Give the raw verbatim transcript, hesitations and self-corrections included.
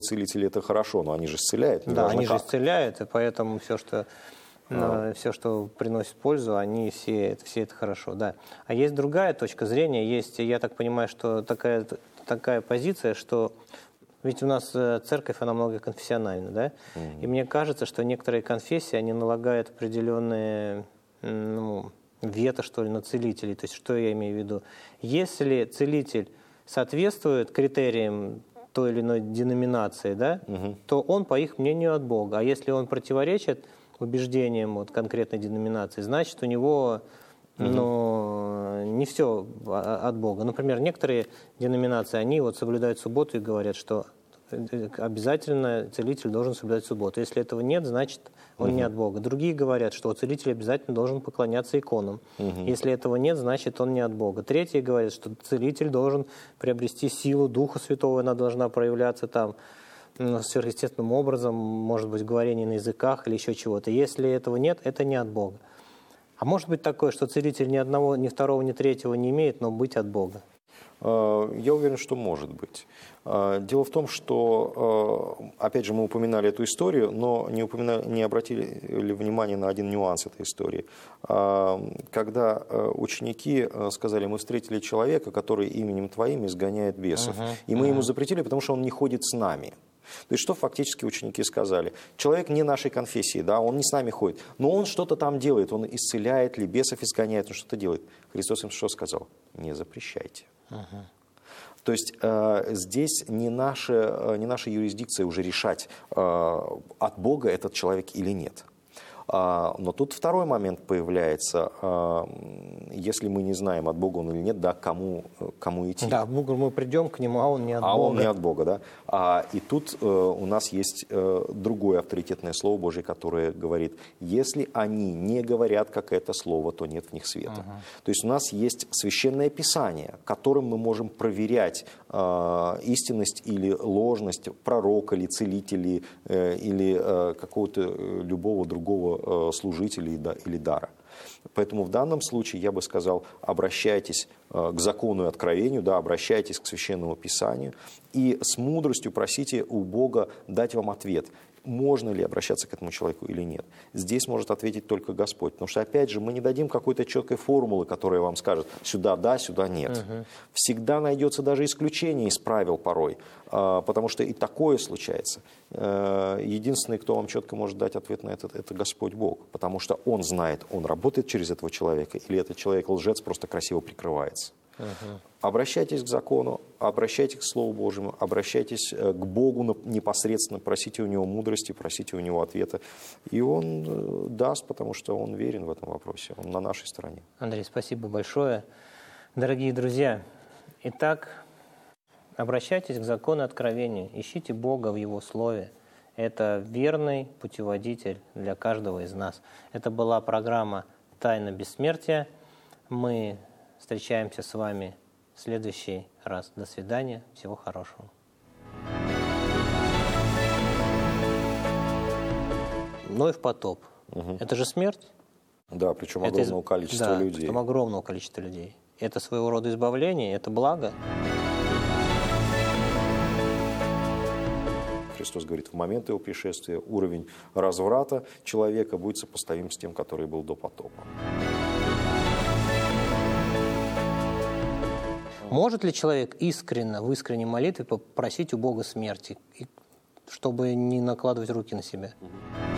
Целители — это хорошо, но они же исцеляют. Да, они как. же исцеляют, и поэтому все, что, А. все, что приносит пользу, они все, это, все это хорошо. Да. А есть другая точка зрения, есть, я так понимаю, что такая, такая позиция, что ведь у нас церковь, она многоконфессиональна, да? Mm-hmm. И мне кажется, что некоторые конфессии, они налагают определенные, ну, вето, что ли, на целителей. То есть, что я имею в виду? Если целитель соответствует критериям той или иной деноминации, да, угу. то он, по их мнению, от Бога. А если он противоречит убеждениям вот, конкретной деноминации, значит, у него угу. ну, не все от Бога. Например, некоторые деноминации, они вот соблюдают субботу и говорят, что обязательно целитель должен соблюдать субботу. Если этого нет, значит, он угу. не от Бога. Другие говорят, что целитель обязательно должен поклоняться иконам. Угу. Если этого нет, значит, он не от Бога. Третьи говорят, что целитель должен приобрести силу Духа Святого, она должна проявляться там ну, сверхъестественным образом, может быть, говорение на языках или еще чего-то. Если этого нет, это не от Бога. А может быть такое, что целитель ни одного, ни второго, ни третьего не имеет, но быть от Бога? Я уверен, что может быть. Дело в том, что, опять же, мы упоминали эту историю, но не, упоминали, не обратили внимание на один нюанс этой истории. Когда ученики сказали, мы встретили человека, который именем Твоим изгоняет бесов, uh-huh. и мы uh-huh. ему запретили, потому что он не ходит с нами. То есть что фактически ученики сказали? Человек не нашей конфессии, да, он не с нами ходит, но он что-то там делает, он исцеляет ли, бесов изгоняет, он что-то делает. Христос им что сказал? Не запрещайте. Uh-huh. То есть э, здесь не наша, не наша юрисдикция уже решать, э, от Бога этот человек или нет. А, но тут второй момент появляется, а, если мы не знаем, от Бога он или нет, да, кому, кому идти. Да, мы придем к нему, а он не от а Бога. А он не от Бога, да. А, и тут э, у нас есть э, другое авторитетное слово Божие, которое говорит, если они не говорят, как это слово, то нет в них света. Uh-huh. То есть у нас есть священное писание, которым мы можем проверять э, истинность или ложность пророка, или целителя, э, или э, какого-то любого другого служителей или дара. Поэтому в данном случае я бы сказал, обращайтесь к закону и откровению, да, обращайтесь к Священному Писанию и с мудростью просите у Бога дать вам ответ, можно ли обращаться к этому человеку или нет. Здесь может ответить только Господь. Потому что, опять же, мы не дадим какой-то четкой формулы, которая вам скажет, сюда да, сюда нет. Угу. Всегда найдется даже исключение из правил порой, потому что и такое случается. Единственный, кто вам четко может дать ответ на это, это Господь Бог. Потому что Он знает, Он работает через этого человека, или этот человек лжец просто красиво прикрывается. Uh-huh. Обращайтесь к закону, обращайтесь к Слову Божьему, обращайтесь к Богу непосредственно, просите у Него мудрости, просите у Него ответа. И Он даст, потому что Он верен в этом вопросе, Он на нашей стороне. Андрей, спасибо большое. Дорогие друзья, итак, обращайтесь к закону откровения, ищите Бога в Его Слове. Это верный путеводитель для каждого из нас. Это была программа «Тайна бессмертия». Мы встречаемся с вами в следующий раз. До свидания. Всего хорошего. Ной в потоп. Угу. Это же смерть? Да, причем огромного это, количества да, людей. Причем огромного количества людей. Это своего рода избавление, это благо. Христос говорит, в момент Его пришествия уровень разврата человека будет сопоставим с тем, который был до потопа. Может ли человек искренне, в искренней молитве попросить у Бога смерти, чтобы не накладывать руки на себя?